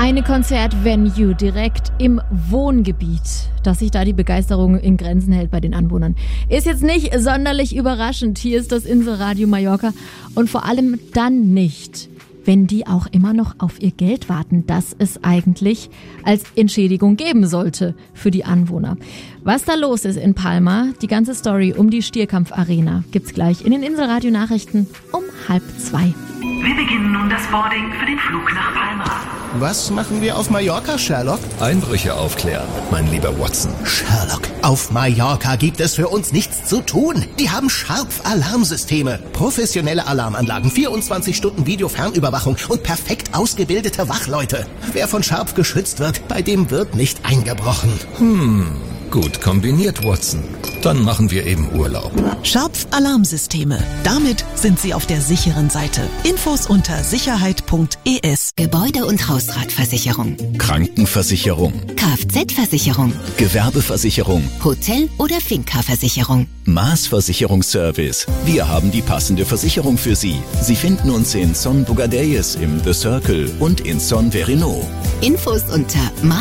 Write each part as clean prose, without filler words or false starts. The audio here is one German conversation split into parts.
Eine Konzert-Venue direkt im Wohngebiet. Dass sich da die Begeisterung in Grenzen hält bei den Anwohnern, ist jetzt nicht sonderlich überraschend. Hier ist das Inselradio Mallorca und vor allem dann nicht, wenn die auch immer noch auf ihr Geld warten, das es eigentlich als Entschädigung geben sollte für die Anwohner. Was da los ist in Palma, die ganze Story um die Stierkampf-Arena, gibt's gleich in den Inselradio-Nachrichten um 1:30. Wir beginnen nun das Boarding für den Flug nach Palma. Was machen wir auf Mallorca, Sherlock? Einbrüche aufklären, mein lieber Watson. Sherlock, auf Mallorca gibt es für uns nichts zu tun. Die haben Sharp-Alarmsysteme, professionelle Alarmanlagen, 24 Stunden Videofernüberwachung und perfekt ausgebildete Wachleute. Wer von Sharp geschützt wird, bei dem wird nicht eingebrochen. Gut kombiniert, Watson. Dann machen wir eben Urlaub. Scharpf Alarmsysteme. Damit sind Sie auf der sicheren Seite. Infos unter sicherheit.es. Gebäude- und Hausratversicherung. Krankenversicherung. Kfz-Versicherung. Gewerbeversicherung. Hotel- oder Finca-Versicherung. Maas Versicherungsservice. Wir haben die passende Versicherung für Sie. Sie finden uns in Son Bogadelles im The Circle und in Son Verino. Infos unter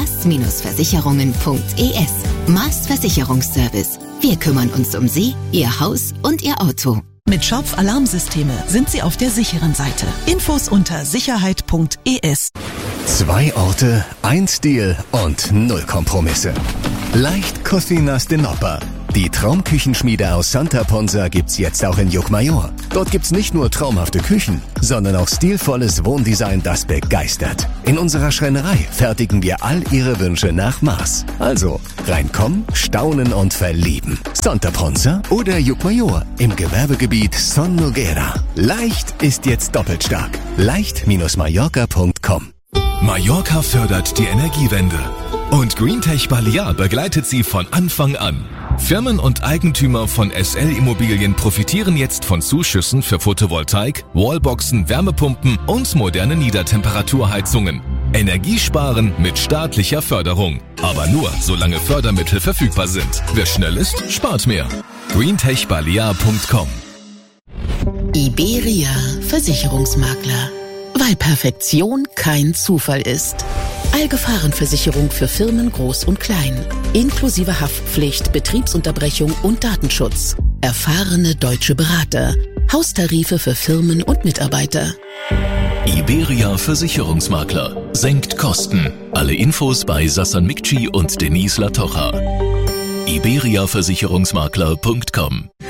maas-versicherungen.es. Maas Versicherungsservice. Wir kümmern uns um Sie, Ihr Haus und Ihr Auto. Mit Scharpf Alarmsysteme sind Sie auf der sicheren Seite. Infos unter sicherheit.es. 2 Orte, 1 Stil und 0 Kompromisse. Leicht Cocinas de Nopper. Die Traumküchenschmiede aus Santa Ponsa gibt's jetzt auch in Llucmajor. Dort gibt's nicht nur traumhafte Küchen, sondern auch stilvolles Wohndesign, das begeistert. In unserer Schreinerei fertigen wir all Ihre Wünsche nach Maß. Also reinkommen, staunen und verlieben. Santa Ponsa oder Llucmajor im Gewerbegebiet Son Noguera. Leicht ist jetzt doppelt stark. leicht-mallorca.com. Mallorca fördert die Energiewende. Und Greentech Balear begleitet sie von Anfang an. Firmen und Eigentümer von SL Immobilien profitieren jetzt von Zuschüssen für Photovoltaik, Wallboxen, Wärmepumpen und moderne Niedertemperaturheizungen. Energiesparen mit staatlicher Förderung. Aber nur, solange Fördermittel verfügbar sind. Wer schnell ist, spart mehr. greentechbalear.com. Iberia Versicherungsmakler. Weil Perfektion kein Zufall ist. Allgefahrenversicherung für Firmen groß und klein. Inklusive Haftpflicht, Betriebsunterbrechung und Datenschutz. Erfahrene deutsche Berater. Haustarife für Firmen und Mitarbeiter. Iberia Versicherungsmakler. Senkt Kosten. Alle Infos bei Sassan Mikci und Denise Latocha. iberiaversicherungsmakler.com